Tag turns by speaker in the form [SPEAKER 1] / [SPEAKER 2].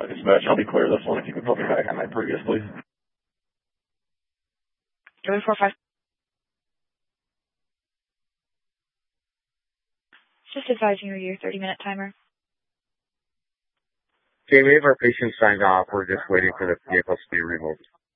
[SPEAKER 1] Dispatch, I'll be clear this one if you can put me back on my previous, please.
[SPEAKER 2] 345. Just advising you your 30-minute timer.
[SPEAKER 3] Okay, we have our patient signed off. We're just waiting for the vehicles to be removed.